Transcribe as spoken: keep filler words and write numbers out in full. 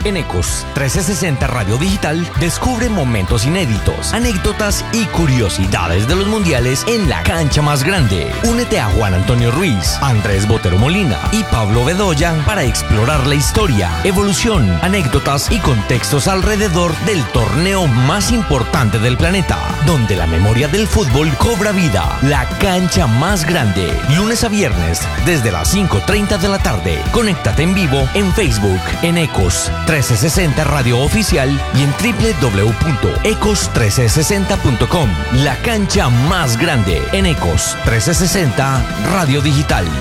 En Ecos trescientos sesenta Radio Digital descubre momentos inéditos, anécdotas y curiosidades de los mundiales en la cancha más grande. Únete a Juan Antonio Ruiz, Andrés Botero Molina y Pablo Bedoya para explorar la historia, evolución, anécdotas y contextos alrededor del torneo más importante del planeta, donde la memoria del fútbol cobra vida. La cancha más grande, lunes a viernes desde las cinco y treinta de la tarde. Conéctate en vivo en Facebook en Ecos trescientos sesenta Radio Oficial y en doble u doble u doble u punto ecos trescientos sesenta punto com. La cancha más grande en Ecos trescientos sesenta Radio Digital.